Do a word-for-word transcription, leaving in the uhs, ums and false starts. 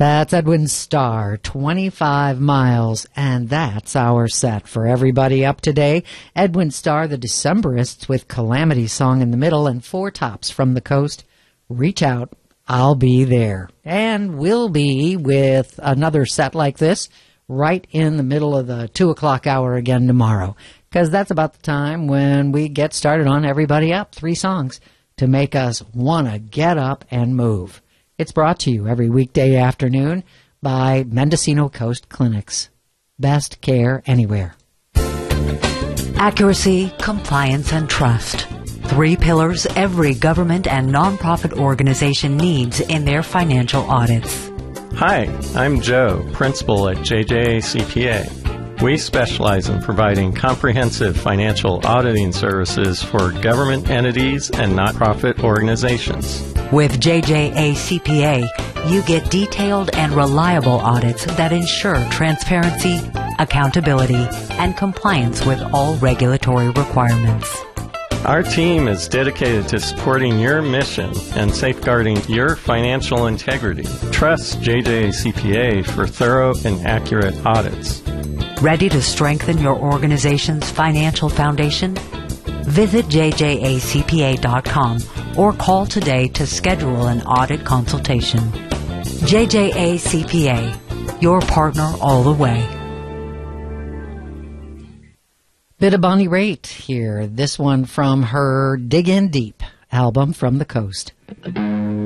That's Edwin Starr, twenty-five miles, and that's our set for everybody up today. Edwin Starr, the Decemberists, with Calamity Song in the middle, and Four Tops from the Coast. Reach out, I'll be there. And we'll be with another set like this right in the middle of the two o'clock hour again tomorrow, because that's about the time when we get started on Everybody Up, three songs to make us want to get up and move. It's brought to you every weekday afternoon by Mendocino Coast Clinics. Best care anywhere. Accuracy, compliance, and trust. Three pillars every government and nonprofit organization needs in their financial audits. Hi, I'm Joe, principal at J J A C P A. We specialize in providing comprehensive financial auditing services for government entities and nonprofit organizations. With J J A C P A, you get detailed and reliable audits that ensure transparency, accountability, and compliance with all regulatory requirements. Our team is dedicated to supporting your mission and safeguarding your financial integrity. Trust J J A C P A for thorough and accurate audits. Ready to strengthen your organization's financial foundation? Visit J J A C P A dot com or call today to schedule an audit consultation. J J A C P A, your partner all the way. Bit of Bonnie Raitt here. This one from her Dig In Deep album, From the Coast.